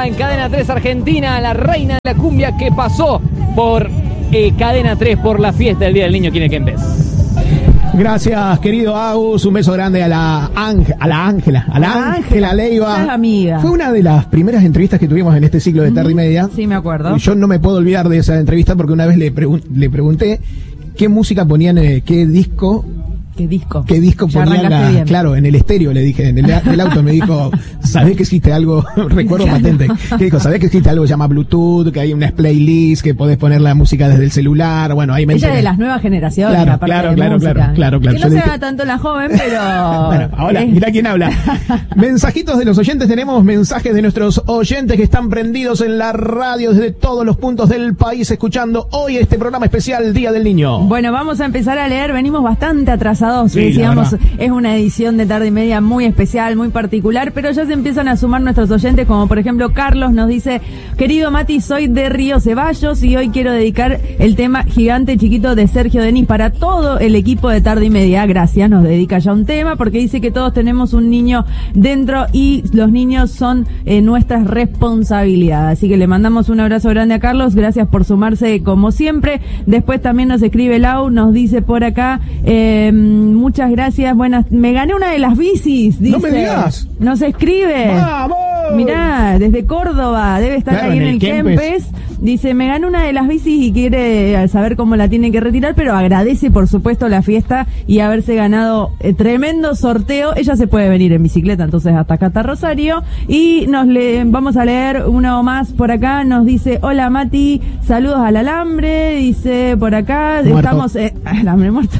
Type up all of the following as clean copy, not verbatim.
en Cadena 3 Argentina, la reina de la cumbia que pasó por Cadena 3 por la fiesta del Día del Niño aquí en el Kempes. Gracias, querido Agus. Un beso grande a la Ángela Leiva. Es amiga. Fue una de las primeras entrevistas que tuvimos en este ciclo de Tarde y Media. Sí, me acuerdo. Y yo no me puedo olvidar de esa entrevista porque una vez le pregunté qué música ponían, qué disco ponían, claro, en el estéreo, le dije, en el auto. Me dijo, ¿sabés que existe algo? Recuerdo patente. ¿Qué dijo? ¿Sabés que existe algo que se llama Bluetooth? Que hay unas playlists, que podés poner la música desde el celular. Bueno, ahí me Ella es de las nuevas generaciones, claro. Que no se haga tanto la joven, pero... Bueno, ahora, mirá quién habla. Mensajitos de los oyentes. Tenemos mensajes de nuestros oyentes que están prendidos en la radio desde todos los puntos del país, escuchando hoy este programa especial Día del Niño. Bueno, vamos a empezar a leer. Venimos bastante atrasados. Sí, decíamos, es una edición de Tarde y Media muy especial, muy particular, pero ya se empiezan a sumar nuestros oyentes, como por ejemplo Carlos nos dice: querido Mati, soy de Río Ceballos y hoy quiero dedicar el tema Gigante Chiquito de Sergio Denis para todo el equipo de Tarde y Media. Gracias, nos dedica ya un tema porque dice que todos tenemos un niño dentro y los niños son nuestra responsabilidad. Así que le mandamos un abrazo grande a Carlos, gracias por sumarse como siempre. Después también nos escribe Lau, nos dice por acá, muchas gracias, buenas, me gané una de las bicis, dice. No me digas. Nos escribe. ¡Vamos! Mirá, desde Córdoba, debe estar ahí en el Kempes. Dice, me gané una de las bicis y quiere saber cómo la tiene que retirar, pero agradece por supuesto la fiesta y haberse ganado tremendo sorteo. Ella se puede venir en bicicleta, entonces hasta acá está Rosario. Y vamos a leer uno más por acá. Nos dice, hola Mati, saludos al alambre. Dice por acá, muerto. Estamos el hambre muerto.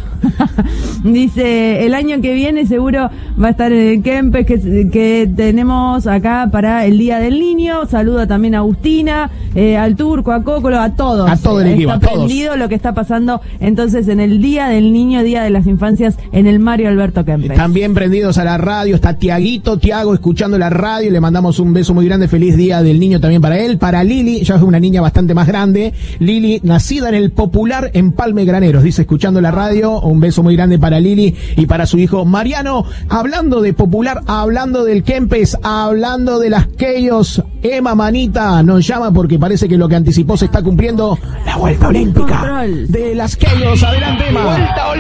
Dice, el año que viene seguro va a estar en el Kempes que tenemos acá para el Día del Niño. Saluda también a Agustina, al Turco, a Cócolo, a todos. A todo el equipo, está prendido lo que está pasando entonces en el Día del Niño, Día de las Infancias, en el Mario Alberto Kempes. También prendidos a la radio, está Tiago escuchando la radio, le mandamos un beso muy grande, feliz Día del Niño también para él. Para Lili, ya es una niña bastante más grande, Lili, nacida en el Popular Empalme Graneros, dice, escuchando la radio, un beso muy grande para Lili y para su hijo Mariano. Hablando de Popular, hablando del Kempes, hablando de las Keyos, Emma Manita nos llama porque parece que lo que anticipó se está cumpliendo, la vuelta olímpica de las Keyos. Adelante, Emma.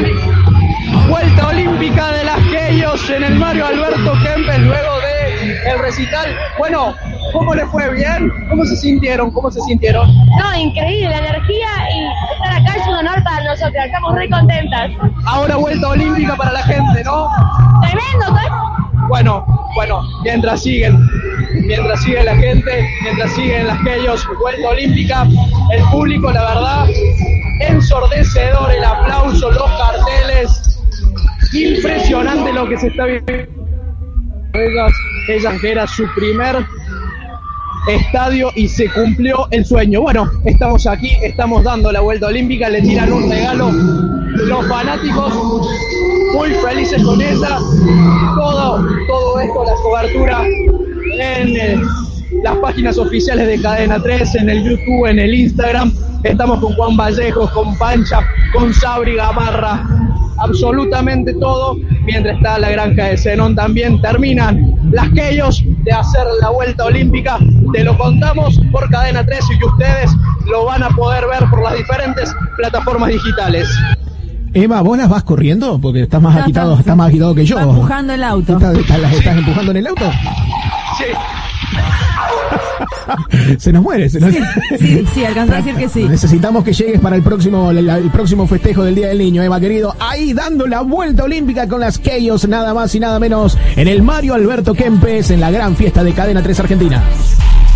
Vuelta olímpica de las Keyos en el Mario Alberto Kempes luego de el recital. Bueno, ¿cómo les fue? ¿Bien? ¿Cómo se sintieron? No, increíble, la energía y estar acá es un honor para nosotros, estamos re contentas. Ahora vuelta olímpica para la gente, ¿no? Tremendo, Bueno, mientras sigue la gente, mientras siguen las Keyos, vuelta olímpica, el público, la verdad, ensordecedor, el aplauso, los carteles, impresionante lo que se está viendo. Ella que era su primer estadio y se cumplió el sueño. Bueno, estamos aquí, estamos dando la vuelta olímpica, le tiran un regalo los fanáticos, muy felices con ella. Todo esto, la cobertura en las páginas oficiales de Cadena 3, en el YouTube, en el Instagram. Estamos con Juan Vallejos, con Pancha, con Sabri Gamarra, absolutamente todo. Mientras está la granja de Zenón también, terminan las Keyos de hacer la vuelta olímpica. Te lo contamos por Cadena 3 y que ustedes lo van a poder ver por las diferentes plataformas digitales. Emma, ¿vos las vas corriendo? Porque estás más agitado que yo. Está empujando el auto. ¿Estás empujando en el auto? Sí. Se nos muere. Sí, alcanzó a decir que sí. Necesitamos que llegues para el próximo festejo del Día del Niño, Emma, querido. Ahí dando la vuelta olímpica con las Keyos, nada más y nada menos, en el Mario Alberto Kempes, en la gran fiesta de Cadena 3 Argentina.